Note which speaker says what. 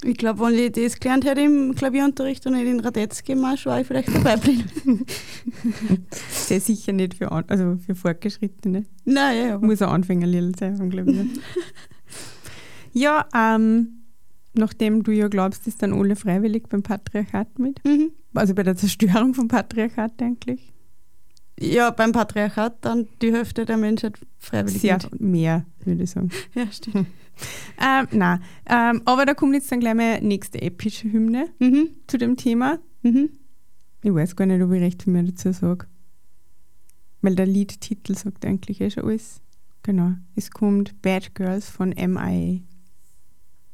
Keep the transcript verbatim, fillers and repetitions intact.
Speaker 1: Ich glaube, wenn ich das gelernt hätte im Klavierunterricht und nicht in Radetzky-Marsch, war ich vielleicht dabei geblieben.
Speaker 2: Der ist sicher nicht für, an, also für Fortgeschrittene.
Speaker 1: Nein, ja, aber
Speaker 2: Muss ein Anfängerlied sein vom Klavier. Ja, ähm, nachdem du ja glaubst, ist dann alle freiwillig beim Patriarchat mit.
Speaker 1: Mhm.
Speaker 2: Also bei der Zerstörung vom Patriarchat eigentlich.
Speaker 1: Ja, beim Patriarchat dann die Hälfte der Menschheit freiwillig
Speaker 2: Sehr
Speaker 1: mit.
Speaker 2: mehr, würde ich sagen.
Speaker 1: Ja, stimmt.
Speaker 2: ähm, nein, ähm, aber da kommt jetzt dann gleich meine nächste epische Hymne
Speaker 1: Mhm.
Speaker 2: zu dem Thema.
Speaker 1: Mhm.
Speaker 2: Ich weiß gar nicht, ob ich recht viel mehr dazu sage. Weil der Liedtitel sagt eigentlich eh schon alles. Genau. Es kommt Bad Girls von M I